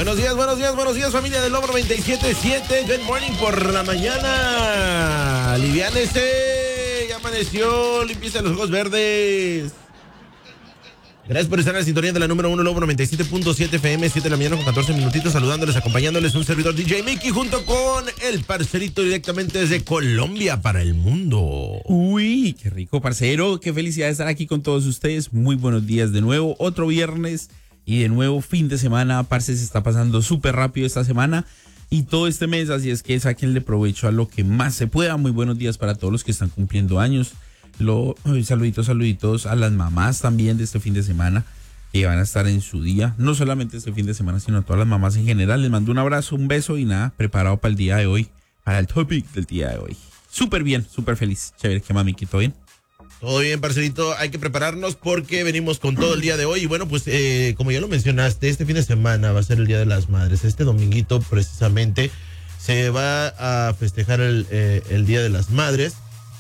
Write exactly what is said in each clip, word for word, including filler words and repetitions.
Buenos días, buenos días, buenos días, familia del Lobo noventa y siete punto siete. Good morning por la mañana. Aliviánese. Ya amaneció. Limpieza los ojos verdes. Gracias por estar en la sintonía de la número uno, Lobo noventa y siete punto siete F M, siete de la mañana con catorce minutitos, saludándoles, acompañándoles un servidor D J Mickey junto con el parcerito directamente desde Colombia para el mundo. Uy, qué rico, parcero, qué felicidad estar aquí con todos ustedes. Muy buenos días de nuevo, otro viernes y de nuevo fin de semana. Parce, se está pasando súper rápido esta semana y todo este mes, así es que saquenle provecho a lo que más se pueda. Muy buenos días para todos los que están cumpliendo años. Lo, saluditos, saluditos a las mamás también de este fin de semana que van a estar en su día, no solamente este fin de semana, sino a todas las mamás en general. Les mando un abrazo, un beso y nada, preparado para el día de hoy, para el topic del día de hoy. Súper bien, súper feliz. Chévere, ¿qué mami? ¿Todo bien? Todo bien, parcerito, hay que prepararnos porque venimos con todo el día de hoy. Y bueno, pues eh, como ya lo mencionaste, este fin de semana va a ser el Día de las Madres. Este dominguito precisamente se va a festejar el, eh, el Día de las Madres.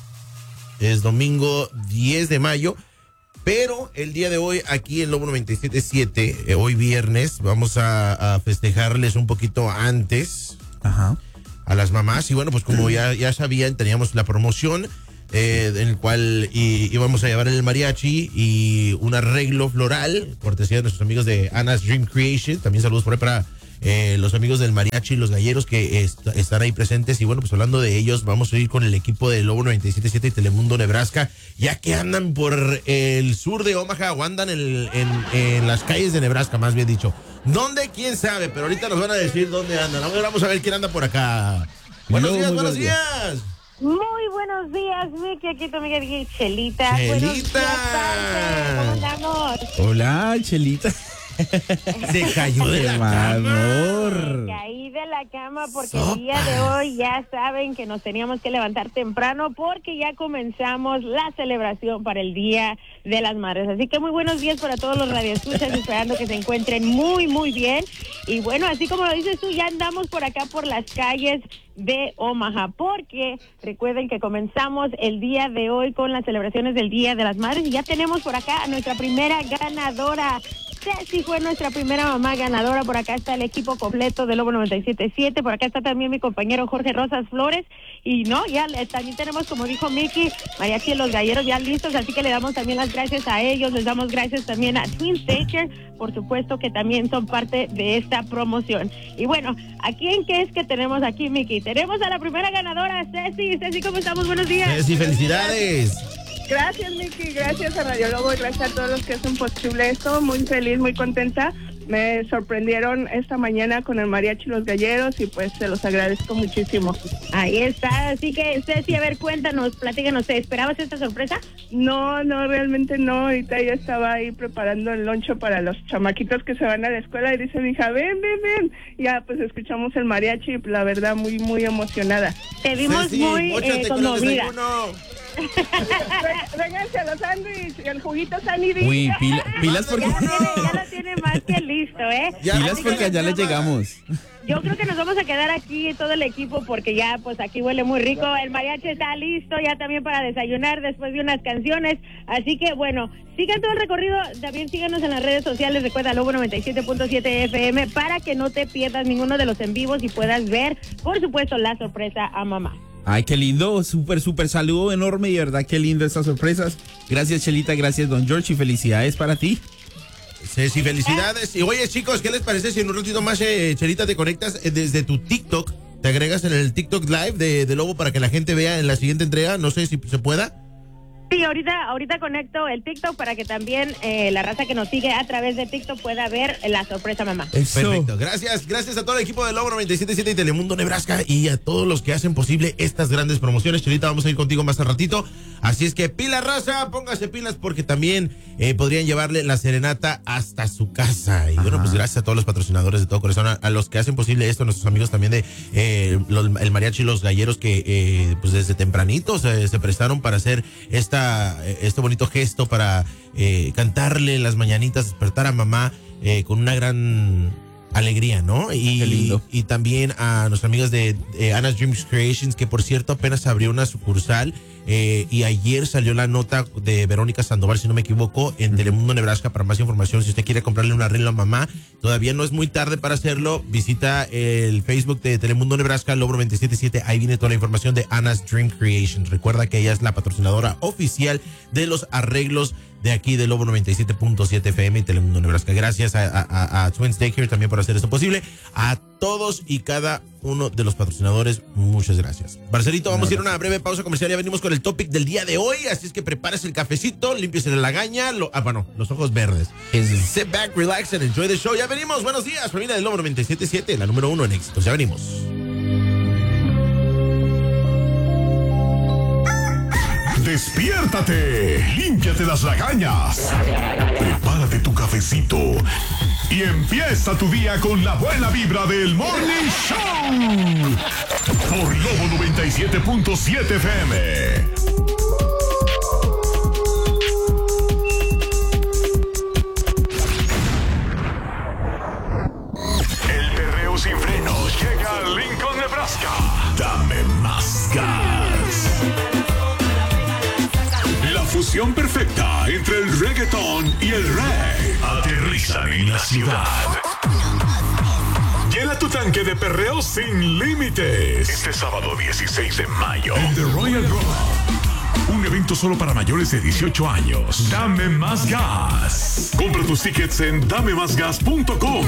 Es domingo diez de mayo, pero el día de hoy aquí en Lobo noventa y siete punto siete, eh, hoy viernes, vamos a, a festejarles un poquito antes. Ajá. A las mamás. Y bueno, pues como ya, ya sabían, teníamos la promoción eh, en el cual y, íbamos a llevar el mariachi y un arreglo floral, cortesía de nuestros amigos de Anna's Dream Creation. También saludos por ahí para Eh, los amigos del mariachi y los galleros que est- están ahí presentes. Y bueno, pues hablando de ellos, vamos a ir con el equipo de Lobo noventa y siete punto siete y Telemundo Nebraska, ya que andan por el sur de Omaha o andan en, en, en las calles de Nebraska, más bien dicho. ¿Dónde? ¿Quién sabe? Pero ahorita nos van a decir dónde andan. Ahora vamos a ver quién anda por acá. Buenos Hello, días, muy buenos buenos días. Muy buenos días, Mickey. Aquí tu amiga Chelita. Chelita. Buenos días, parce. ¿Cómo andamos? Hola, Chelita. Se cayó de la cama. Amor. Caí de la cama porque Sopa. el día de hoy ya saben que nos teníamos que levantar temprano porque ya comenzamos la celebración para el Día de las Madres. Así que muy buenos días para todos los radioescuchas, esperando que se encuentren muy, muy bien. Y bueno, así como lo dices tú, ya andamos por acá por las calles de Omaha, porque recuerden que comenzamos el día de hoy con las celebraciones del Día de las Madres y ya tenemos por acá a nuestra primera ganadora. Ceci fue nuestra primera mamá ganadora. Por acá está el equipo completo de Lobo noventa y siete punto siete. Por acá está también mi compañero Jorge Rosas Flores. Y no, ya también tenemos, como dijo Mickey, mariachi y los galleros ya listos. Así que le damos también las gracias a ellos. Les damos gracias también a Twin Staker, por supuesto, que también son parte de esta promoción. Y bueno, ¿a quién qué es que tenemos aquí, Mickey? Tenemos a la primera ganadora, Ceci. Ceci, ¿cómo estamos? Buenos días. Ceci, felicidades. Gracias, Mickey, gracias a Radio Lobo y gracias a todos los que hacen posible esto. Muy feliz, muy contenta. Me sorprendieron esta mañana con el mariachi y los galleros y pues se los agradezco muchísimo. Ahí está, así que Ceci, a ver, cuéntanos, platícanos, ¿te esperabas esta sorpresa? No, no, realmente no. Ahorita ya estaba ahí preparando el loncho para los chamaquitos que se van a la escuela y dice mi hija, ven, ven, ven. Ya pues escuchamos el mariachi y la verdad muy, muy emocionada. Te vimos Ceci, muy móchate eh, con el conmovida. desayuno. Vénganse a los sándwiches y el juguito sanidito. Uy, pila- pilas porque, Ya, tiene, ya lo tiene más que listo, ¿eh? Ya, pilas Así que porque allá le llegamos. yo creo que nos vamos a quedar aquí todo el equipo porque ya pues aquí huele muy rico. El mariachi está listo ya también para desayunar después de unas canciones. Así que bueno, sigan todo el recorrido. También síganos en las redes sociales. Recuerda Lobo noventa y siete punto siete F M para que no te pierdas ninguno de los en vivos y puedas ver, por supuesto, la sorpresa a mamá. Ay, qué lindo, súper, súper saludo enorme y de verdad qué lindo estas sorpresas. Gracias, Chelita, gracias, Don George, y felicidades para ti. Ceci, felicidades. Y oye, chicos, ¿qué les parece si en un ratito más, eh, Chelita, te conectas eh, desde tu TikTok? Te agregas en el TikTok Live de, de Lobo para que la gente vea en la siguiente entrega. No sé si se pueda. Sí, ahorita, ahorita conecto el TikTok para que también eh, la raza que nos sigue a través de TikTok pueda ver la sorpresa mamá. Eso. Perfecto. Gracias. Gracias a todo el equipo de Lobo noventa y siete punto siete y Telemundo Nebraska y a todos los que hacen posible estas grandes promociones. Chelita, vamos a ir contigo más al ratito. Así es que pila, raza, póngase pilas porque también eh, podrían llevarle la serenata hasta su casa. Y bueno, Ajá. pues gracias a todos los patrocinadores de todo corazón, a, a los que hacen posible esto, nuestros amigos también de eh, los, el mariachi y los galleros que eh, pues desde tempranito se, se prestaron para hacer esta este bonito gesto para eh, cantarle las mañanitas, despertar a mamá eh, con una gran alegría, ¿no? Y, Qué lindo. y también a nuestras amigas de, de Anna's Dream Creations, que por cierto apenas abrió una sucursal Eh, y ayer salió la nota de Verónica Sandoval, si no me equivoco, en Telemundo Nebraska. Para más información, si usted quiere comprarle un arreglo a mamá, todavía no es muy tarde para hacerlo. Visita el Facebook de Telemundo Nebraska, Lobo noventa y siete punto siete. Ahí viene toda la información de Anna's Dream Creations. Recuerda que ella es la patrocinadora oficial de los arreglos de aquí de Lobo noventa y siete punto siete F M y Telemundo Nebraska. Gracias a, a, a Twins Daycare también por hacer esto posible. A todos y cada uno de los patrocinadores, muchas gracias. Barcelito, vamos a ir a una breve pausa comercial. Ya venimos con el topic del día de hoy, así es que prepárese el cafecito, límpiese la lagaña, lo, ah, bueno, los ojos verdes. Sit back, relax and enjoy the show. Ya venimos, buenos días, familia del Lobo noventa y siete punto siete, la número uno en éxitos. Ya venimos. Despiértate, límpiate las lagañas, prepárate tu cafecito y empieza tu día con la buena vibra del Morning Show por Lobo noventa y siete punto siete F M. El perreo sin frenos llega a Lincoln, Nebraska. Dame más gas. La fusión perfecta entre el reggaetón y el rey aterrizan en la ciudad. Llena tu tanque de perreo sin límites. Este sábado dieciséis de mayo en The Royal Rock. Un evento solo para mayores de dieciocho años. Dame más gas. Compra tus tickets en dame más gas punto com.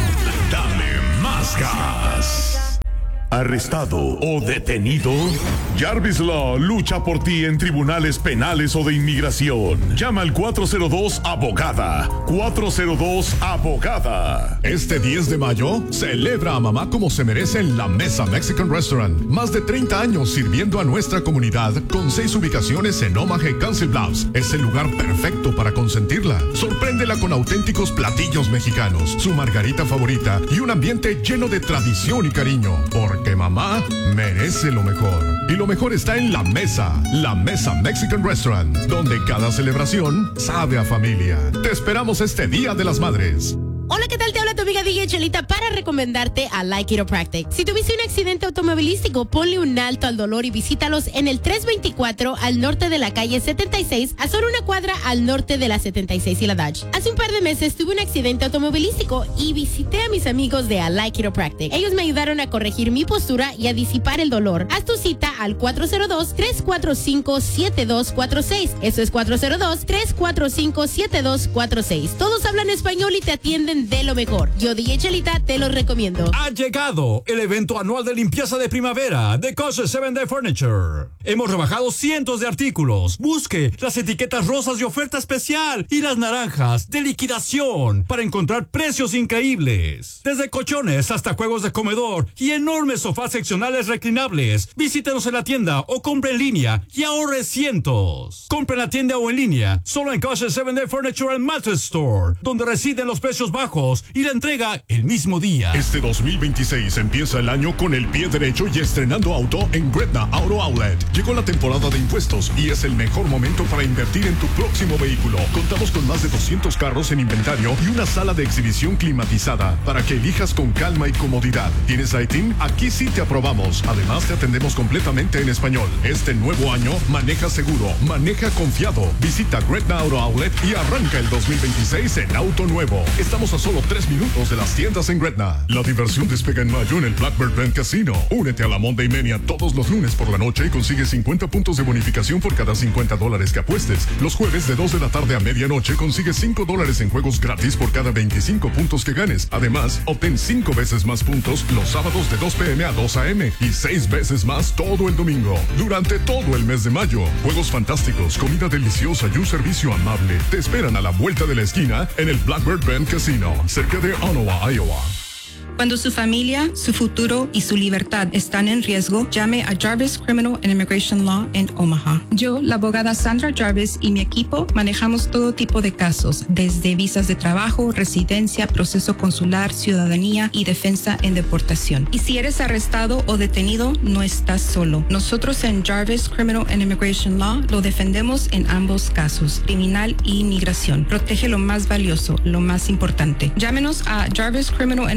Dame más gas. ¿Arrestado o detenido? Jarvis Law lucha por ti en tribunales penales o de inmigración. Llama al cuatro cero dos abogada. cuatro cero dos abogada. Este diez de mayo, celebra a mamá como se merece en La Mesa Mexican Restaurant. Más de treinta años sirviendo a nuestra comunidad con seis ubicaciones en Omaha y Council Bluffs. Es el lugar perfecto para consentirla. Sorpréndela con auténticos platillos mexicanos, su margarita favorita y un ambiente lleno de tradición y cariño. Porque mamá merece lo mejor. Y lo mejor está en La Mesa, La Mesa Mexican Restaurant, donde cada celebración sabe a familia. Te esperamos este Día de las Madres. Hola, ¿qué tal? Te habla tu amiga D J Chelita para recomendarte a Like Chiropractic. Si tuviste un accidente automovilístico, ponle un alto al dolor y visítalos en el trescientos veinticuatro al norte de la calle setenta y seis, a solo una cuadra al norte de la setenta y seis y la Dodge. Hace un par de meses tuve un accidente automovilístico y visité a mis amigos de Like Chiropractic. Ellos me ayudaron a corregir mi postura y a disipar el dolor. Haz tu cita al cuatro cero dos, tres cuatro cinco, siete dos cuatro seis. Eso es cuatro cero dos, tres cuatro cinco, siete dos cuatro seis. Todos hablan español y te atienden de lo mejor. Yo, D J Chelita, te lo recomiendo. Ha llegado el evento anual de limpieza de primavera de Kosher seven Day Furniture. Hemos rebajado cientos de artículos. Busque las etiquetas rosas de oferta especial y las naranjas de liquidación para encontrar precios increíbles. Desde colchones hasta juegos de comedor y enormes sofás seccionales reclinables. Visítenos en la tienda o compre en línea y ahorre cientos. Compre en la tienda o en línea solo en Kosher seven Day Furniture and Mattress Store, donde residen los precios bajos y la entrega el mismo día. Este dos mil veintiséis empieza el año con el pie derecho y estrenando auto en Gretna Auto Outlet. Llegó la temporada de impuestos y es el mejor momento para invertir en tu próximo vehículo. Contamos con más de doscientos carros en inventario y una sala de exhibición climatizada para que elijas con calma y comodidad. ¿Tienes I T I N? Aquí sí te aprobamos. Además, te atendemos completamente en español. Este nuevo año, maneja seguro, maneja confiado. Visita Gretna Auto Outlet y arranca el dos mil veintiséis en auto nuevo. Estamos a solo tres minutos de las tiendas en Gretna. La diversión despega en mayo en el Blackbird Band Casino. Únete a la Monday Mania todos los lunes por la noche y consigue cincuenta puntos de bonificación por cada cincuenta dólares que apuestes. Los jueves de dos de la tarde a medianoche consigue cinco dólares en juegos gratis por cada veinticinco puntos que ganes. Además, obtén cinco veces más puntos los sábados de dos p m a dos a m y seis veces más todo el domingo. Durante todo el mes de mayo, juegos fantásticos, comida deliciosa y un servicio amable te esperan a la vuelta de la esquina en el Blackbird Band Casino, cerca de Ottawa, Iowa. Cuando su familia, su futuro y su libertad están en riesgo, llame a Jarvis Criminal and Immigration Law en Omaha. Yo, la abogada Sandra Jarvis y mi equipo manejamos todo tipo de casos, desde visas de trabajo, residencia, proceso consular, ciudadanía y defensa en deportación. Y si eres arrestado o detenido, no estás solo. Nosotros en Jarvis Criminal and Immigration Law lo defendemos en ambos casos, criminal e inmigración. Protege lo más valioso, lo más importante. Llámenos a Jarvis Criminal and Immigration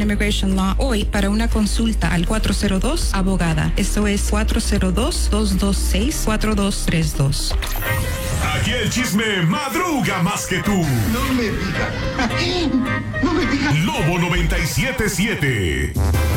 Immigration Law hoy para una consulta al cuatro cero dos abogada. Esto es cuatro cero dos, dos dos seis, cuatro dos tres dos. Aquí el chisme madruga más que tú. No me digas. No me digas. Lobo noventa y siete siete.